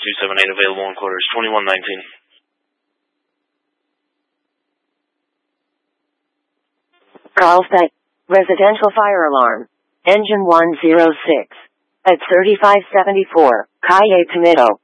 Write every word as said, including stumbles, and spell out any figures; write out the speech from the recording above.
two seven eight available in quarters twenty-one nineteen. Carlsbad. Residential fire alarm. Engine one zero six. At thirty-five seventy-four, Calle Tomato.